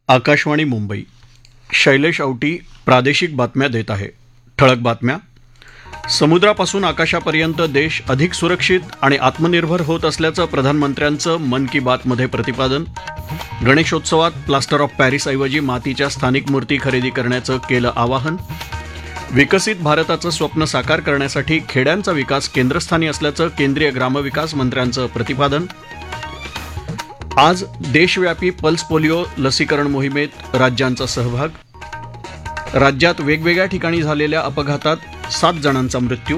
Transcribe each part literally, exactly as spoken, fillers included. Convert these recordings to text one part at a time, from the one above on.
आकाशवाणी मुंबई. शैलेश औटी प्रादेशिक बातम्या देत आहे. ठळक बातम्या. समुद्रापासून आकाशापर्यंत देश अधिक सुरक्षित आणि आत्मनिर्भर होत असल्याचं प्रधानमंत्र्यांचं मन की बातमध्ये प्रतिपादन. गणेशोत्सवात प्लास्टर ऑफ पॅरिसऐवजी मातीच्या स्थानिक मूर्ती खरेदी करण्याचं केलं आवाहन. विकसित भारताचं स्वप्न साकार करण्यासाठी खेड्यांचा विकास केंद्रस्थानी असल्याचं केंद्रीय ग्रामविकास मंत्र्यांचं प्रतिपादन. आज देशव्यापी पल्स पोलिओ लसीकरण मोहिमेत राज्यांचा सहभाग. राज्यात वेगवेगळ्या ठिकाणी झालेल्या अपघातात सात जणांचा मृत्यू.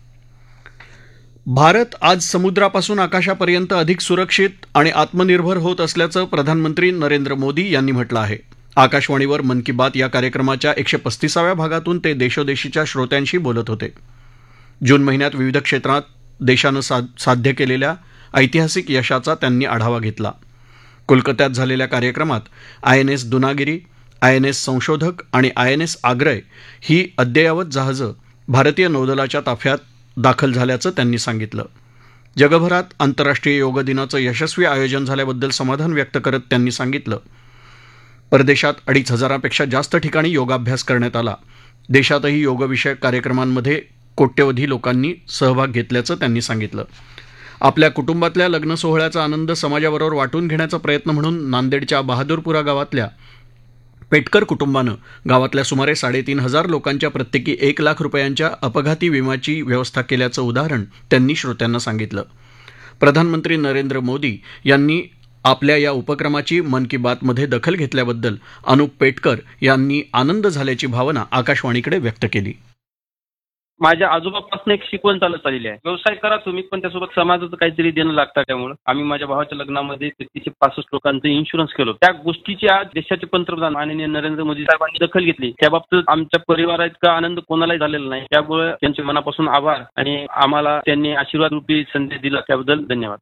भारत आज समुद्रापासून आकाशापर्यंत अधिक सुरक्षित आणि आत्मनिर्भर होत असल्याचं प्रधानमंत्री नरेंद्र मोदी यांनी म्हटलं आहे. आकाशवाणीवर मन की बात या कार्यक्रमाच्या एकशे पस्तीसाव्या भागातून ते देशोदेशीच्या श्रोत्यांशी बोलत होते. जून महिन्यात विविध क्षेत्रात देशानं सा साध्य केलेल्या ऐतिहासिक यशाचा त्यांनी आढावा घेतला. कोलकात्यात झालेल्या कार्यक्रमात I N S Dunagiri, I N S संशोधक आणि आय एन एस आग्रय ही अद्ययावत जहाजं भारतीय नौदलाच्या ताफ्यात दाखल झाल्याचं त्यांनी सांगितलं. जगभरात आंतरराष्ट्रीय योग दिनाचं यशस्वी आयोजन झाल्याबद्दल समाधान व्यक्त करत त्यांनी सांगितलं, परदेशात अडीच हजारापेक्षा जास्त ठिकाणी योगाभ्यास करण्यात आला. देशातही योगविषयक कार्यक्रमांमध्ये कोट्यवधी लोकांनी सहभाग घेतल्याचं त्यांनी सांगितलं. आपल्या कुटुंबातल्या लग्न सोहळ्याचा आनंद समाजाबरोबर वाटून घेण्याचा प्रयत्न म्हणून नांदेडच्या बहादूरपुरा गावातल्या पेटकर कुटुंबानं गावातल्या सुमारे साडेतीन हजार लोकांच्या प्रत्येकी एक लाख रुपयांच्या अपघाती विम्याची व्यवस्था केल्याचं उदाहरण त्यांनी श्रोत्यांना सांगितलं. प्रधानमंत्री नरेंद्र मोदी यांनी आपल्या या उपक्रमाची मन की बातमध्ये दखल घेतल्याबद्दल अनुप पेटकर यांनी आनंद झाल्याची भावना आकाशवाणीकडे व्यक्त केली. माझ्या आजोबापासून एक शिकवण चालत आलेली आहे, व्यवसाय करा तुम्ही, पण त्यासोबत समाजाचं काहीतरी देणं लागतं. त्यामुळे आम्ही माझ्या भावाच्या लग्नामध्ये तेहतीसशे पासष्ट लोकांचं इन्शुरन्स केलं. त्या गोष्टीची आज देशाचे पंतप्रधान माननीय नरेंद्र मोदी साहेबांनी दखल घेतली. त्या बाबतीत आमच्या परिवारात इतका आनंद कोणालाही झालेला नाही. त्यामुळे त्यांचे मनापासून आभार आणि आम्हाला त्यांनी आशीर्वाद रूपी संदेश दिला त्याबद्दल धन्यवाद.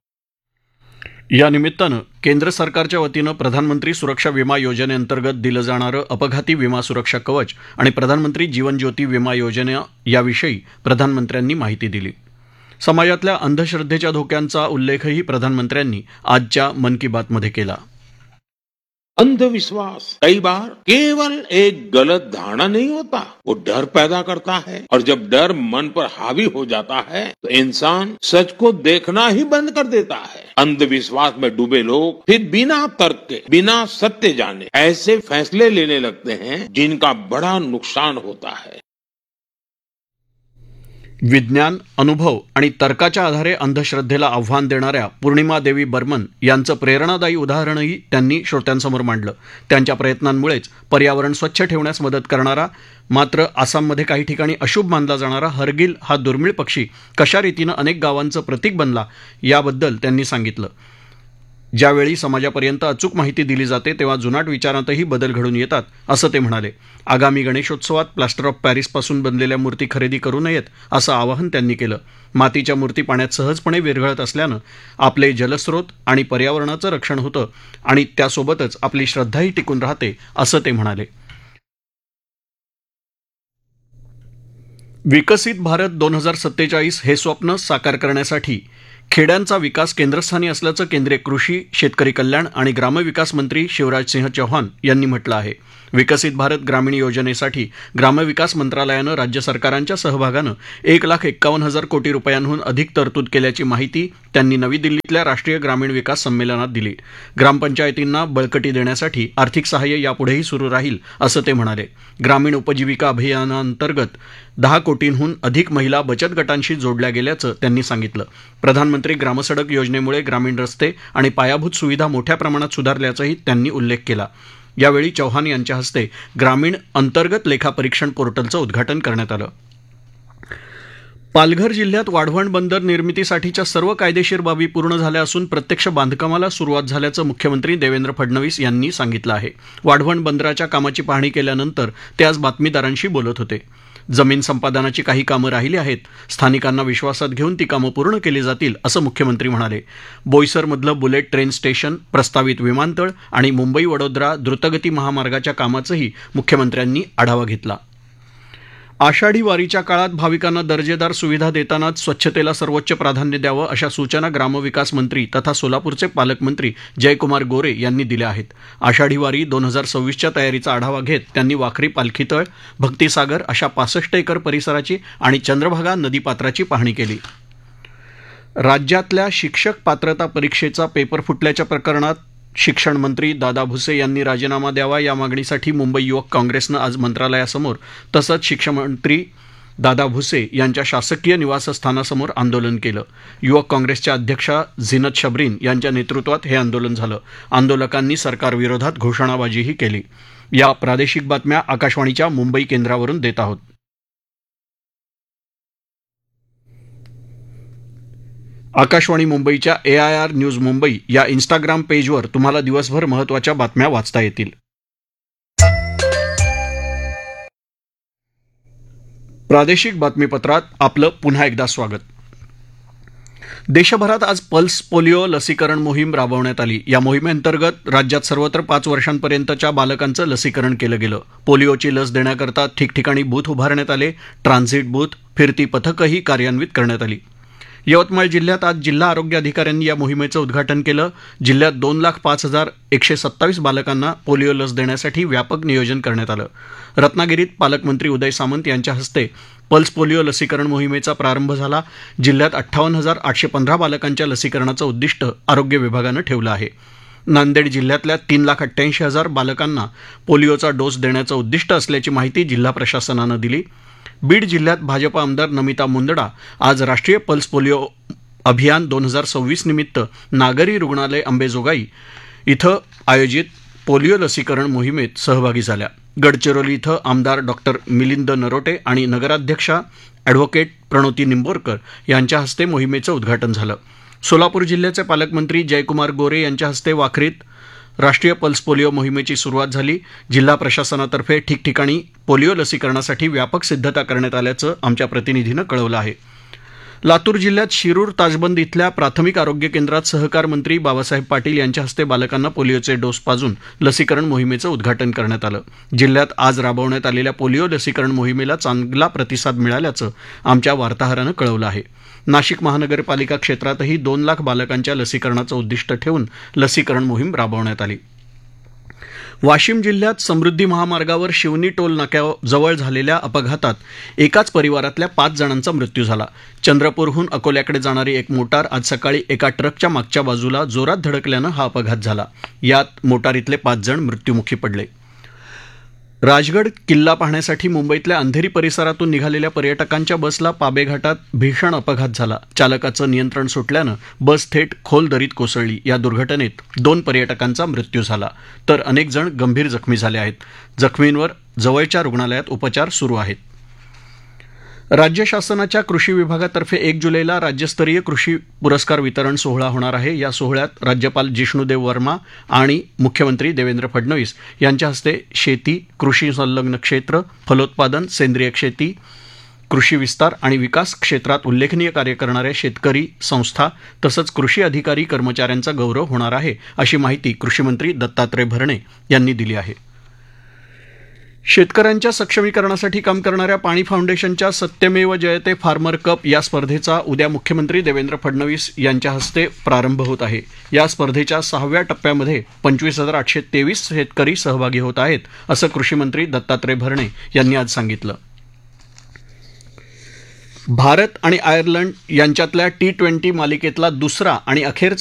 या निमित्तानं केंद्र सरकारच्या वतीनं प्रधानमंत्री सुरक्षा विमा योजनेअंतर्गत दिलं जाणारं अपघाती विमा सुरक्षा कवच आणि प्रधानमंत्री जीवन ज्योती विमा योजना याविषयी प्रधानमंत्र्यांनी माहिती दिली. समाजातल्या अंधश्रद्धेच्या धोक्यांचा उल्लेखही प्रधानमंत्र्यांनी आजच्या मन की बातमध्ये केला. अंधविश्वास कई बार केवल एक गलत धारणा नहीं होता, वो डर पैदा करता है, और जब डर मन पर हावी हो जाता है तो इंसान सच को देखना ही बंद कर देता है. अंधविश्वास में डूबे लोग फिर बिना तर्क के, बिना सत्य जाने ऐसे फैसले लेने लगते हैं जिनका बड़ा नुकसान होता है. विज्ञान, अनुभव आणि तर्काच्या आधारे अंधश्रद्धेला आव्हान देणाऱ्या पूर्णिमा देवी बर्मन यांचं प्रेरणादायी उदाहरणही त्यांनी श्रोत्यांसमोर मांडलं. त्यांच्या प्रयत्नांमुळेच पर्यावरण स्वच्छ ठेवण्यास मदत करणारा मात्र आसाममध्ये काही ठिकाणी अशुभ मानला जाणारा हरगिल हा दुर्मिळ पक्षी कशा रीतीनं अनेक गावांचं प्रतीक बनला याबद्दल त्यांनी सांगितलं. ज्यावेळी समाजापर्यंत अचूक माहिती दिली जाते तेव्हा जुनाट विचारांतही बदल घडून येतात असं ते म्हणाले. आगामी गणेशोत्सवात प्लास्टर ऑफ पॅरिसपासून बनलेल्या मूर्ती खरेदी करू नयेत असं आवाहन त्यांनी केलं. मातीच्या मूर्ती पाण्यात सहजपणे विरघळत असल्यानं आपले जलस्रोत आणि पर्यावरणाचं रक्षण होतं आणि त्यासोबतच आपली श्रद्धाही टिकून राहते असं ते म्हणाले. विकसित भारत दोन हजार सत्तेचाळीस हे स्वप्न साकार करण्यासाठी खेड्यांचा विकास केंद्रस्थानी असल्याचं केंद्रीय कृषी, शेतकरी कल्याण आणि ग्रामविकास मंत्री शिवराजसिंह चौहान यांनी म्हटलं आहे. विकसित भारत ग्रामीण योजनेसाठी ग्रामविकास मंत्रालयानं राज्य सरकारांच्या सहभागानं एक लाख एक्कावन्न हजार कोटी रुपयांहून अधिक तरतूद केल्याची माहिती त्यांनी नवी दिल्लीतल्या राष्ट्रीय ग्रामीण विकास संमेलनात दिली. ग्रामपंचायतींना बळकटी देण्यासाठी आर्थिक सहाय्य यापुढेही सुरू राहील असं ते म्हणाले. ग्रामीण उपजीविका अभियानाअंतर्गत दहा कोटींहून अधिक महिला बचत गटांशी जोडल्या गेल्याचं त्यांनी सांगितलं. प्रधानमंत्री ग्रामसडक योजनेमुळे ग्रामीण रस्ते आणि पायाभूत सुविधा मोठ्या प्रमाणात सुधारल्याचाही त्यांनी उल्लेख केला. यावेळी चौहान यांच्या हस्ते ग्रामीण अंतर्गत लेखापरीक्षण पोर्टलचं उद्घाटन करण्यात आलं. पालघर जिल्ह्यात वाढवण बंदर निर्मितीसाठीच्या सर्व कायदेशीर बाबी पूर्ण झाल्या असून प्रत्यक्ष बांधकामाला सुरुवात झाल्याचं मुख्यमंत्री देवेंद्र फडणवीस यांनी सांगितलं आहे. वाढवण बंदराच्या कामाची पाहणी केल्यानंतर ते आज बातमीदारांशी बोलत होते. जमीन संपादनाची काही कामं राहिली आहेत, स्थानिकांना विश्वासात घेऊन ती कामं पूर्ण केली जातील असं मुख्यमंत्री म्हणाले. बोईसरमधलं बुलेट ट्रेन स्टेशन, प्रस्तावित विमानतळ आणि मुंबई वडोदरा द्रुतगती महामार्गाच्या कामाचंही मुख्यमंत्र्यांनी आढावा घेतला. आषाढी वारीच्या काळात भाविकांना दर्जेदार सुविधा देतानाच स्वच्छतेला सर्वोच्च प्राधान्य द्यावं अशा सूचना ग्रामविकास मंत्री तथा सोलापूरचे पालकमंत्री जयकुमार गोरे यांनी दिल्या आहेत. आषाढी वारी दोन हजार सव्वीसच्या तयारीचा आढावा घेत त्यांनी वाखरी पालखीतळ, भक्तिसागर अशा पासष्ट एकर परिसराची आणि चंद्रभागा नदीपात्राची पाहणी केली. राज्यातल्या शिक्षक पात्रता परीक्षेचा पेपर फुटल्याच्या प्रकरणात शिक्षण मंत्री दादा भुसे यांनी राजीनामा द्यावा या मागणीसाठी मुंबई युवक काँग्रेसनं आज मंत्रालयासमोर तसंच शिक्षण मंत्री दादा भुसे यांच्या शासकीय निवासस्थानासमोर आंदोलन केलं. युवक काँग्रेसच्या अध्यक्षा झिनत शबरीन यांच्या नेतृत्वात हे आंदोलन झालं. आंदोलकांनी सरकारविरोधात घोषणाबाजीही केली. या प्रादेशिक बातम्या आकाशवाणीच्या मुंबई केंद्रावरून देत आहोत. आकाशवाणी मुंबईच्या ए आय आर न्यूज मुंबई या इन्स्टाग्राम पेजवर तुम्हाला दिवसभर महत्त्वाच्या बातम्या वाचता येतील. प्रादेशिक बातमीपत्रात आपलं पुन्हा एकदा स्वागत. देशभरात आज पल्स पोलिओ लसीकरण मोहीम राबवण्यात आली. या मोहिमेअंतर्गत राज्यात सर्वत्र पाच वर्षांपर्यंतच्या बालकांचं लसीकरण केलं गेलं. पोलिओची लस देण्याकरता ठिकठिकाणी बूथ उभारण्यात आले. ट्रान्झिट बूथ, फिरती पथकही कार्यान्वित करण्यात आली. यवतमाळ जिल्ह्यात आज जिल्हा आरोग्य अधिकाऱ्यांनी या मोहिमेचं उद्घाटन केलं. जिल्ह्यात दोन लाख पाच हजार एकशे सत्तावीस बालकांना पोलिओ लस देण्यासाठी व्यापक नियोजन करण्यात आलं. रत्नागिरीत पालकमंत्री उदय सामंत यांच्या हस्ते पल्स पोलिओ लसीकरण मोहिमेचा प्रारंभ झाला. जिल्ह्यात अठ्ठावन्न हजार आठशे पंधरा बालकांच्या लसीकरणाचं उद्दिष्ट आरोग्य विभागानं ठेवलं आहे. नांदेड जिल्ह्यातल्या तीन लाख अठ्ठ्याऐंशी हजार बालकांना पोलिओचा डोस देण्याचं उद्दिष्ट असल्याची माहिती जिल्हा प्रशासनानं दिली. बीड जिल्ह्यात भाजपा आमदार नमिता मुंदडा आज राष्ट्रीय पल्स पोलिओ अभियान दोन हजार सव्वीस निमित्त नागरी रुग्णालय अंबेजोगाई इथं आयोजित पोलिओ लसीकरण मोहिमेत सहभागी झाल्या. गडचिरोली इथं आमदार डॉक्टर मिलिंद नरोटे आणि नगराध्यक्षा ॲडव्होकेट प्रणोती निंबोरकर यांच्या हस्ते मोहिमेचं उद्घाटन झालं. सोलापूर जिल्ह्याचे पालकमंत्री जयकुमार गोरे यांच्या हस्ते वाखरीत राष्ट्रीय पल्स पोलिओ मोहिमेची सुरुवात झाली. जिल्हा प्रशासनातर्फे ठिकठिकाणी पोलिओ लसीकरणासाठी व्यापक सिद्धता करण्यात आल्याचं आमच्या प्रतिनिधीनं कळवलं आहे. लातूर जिल्ह्यात शिरूर ताजबंद इथल्या प्राथमिक आरोग्य केंद्रात सहकार मंत्री बाबासाहेब पाटील यांच्या हस्ते बालकांना पोलिओचे डोस पाजून लसीकरण मोहिमेचं उद्घाटन करण्यात आलं. जिल्ह्यात आज राबवण्यात आलेल्या पोलिओ लसीकरण मोहिमेला चांगला प्रतिसाद मिळाल्याचं आमच्या वार्ताहरानं कळवलं आहे. नाशिक महानगरपालिका क्षेत्रातही दोन लाख बालकांच्या लसीकरणाचं उद्दिष्ट ठेवून लसीकरण मोहीम राबवण्यात आली. वाशिम जिल्ह्यात समृद्धी महामार्गावर शिवनी टोल नाक्याजवळ झालेल्या अपघातात एकाच परिवारातल्या पाच जणांचा मृत्यू झाला. चंद्रपूरहून अकोल्याकडे जाणारी एक मोटार आज सकाळी एका ट्रकच्या मागच्या बाजूला जोरात धडकल्यानं हा अपघात झाला. यात मोटारीतले पाच जण मृत्युमुखी पडले. राजगड किल्ला पाहण्यासाठी मुंबईतल्या अंधेरी परिसरातून निघालेल्या पर्यटकांच्या बसला पाबे घाटात भीषण अपघात झाला. चालकाचं नियंत्रण सुटल्यानं बस थेट खोल दरीत कोसळली. या दुर्घटनेत दोन पर्यटकांचा मृत्यू झाला तर अनेक जण गंभीर जखमी झाले आहेत. जखमींवर जवळच्या रुग्णालयात उपचार सुरू आहेत. राज्य शासनाच्या कृषी विभागातर्फे एक जुलैला राज्यस्तरीय कृषी पुरस्कार वितरण सोहळा होणार आहे. या सोहळ्यात राज्यपाल जिष्णुदेव वर्मा आणि मुख्यमंत्री देवेंद्र फडणवीस यांच्या हस्ते शेती, कृषी संलग्न क्षेत्र, फलोत्पादन, सेंद्रिय शेती, कृषी विस्तार आणि विकास क्षेत्रात उल्लेखनीय कार्य करणाऱ्या शेतकरी संस्था तसंच कृषी अधिकारी कर्मचाऱ्यांचा गौरव होणार आहे, अशी माहिती कृषीमंत्री दत्तात्रय भरणे यांनी दिली आहे. शेतकऱ्यांच्या सक्षमीकरणासाठी काम करणाऱ्या पाणी फाउंडेशनच्या सत्यमेव जयते फार्मर कप या स्पर्धेचा उद्या मुख्यमंत्री देवेंद्र फडणवीस यांच्या हस्ते प्रारंभ होत आहे. या स्पर्धेच्या सहाव्या टप्प्यामध्ये पंचवीस हजार आठशे तेवीस शेतकरी सहभागी होत आहेत, असं कृषीमंत्री दत्तात्रय भरणे यांनी आज सांगितलं. भारत आणि आयर्लंड यांच्यातल्या टी ट्वेंटी मालिकेतला दुसरा आणि अखेरचा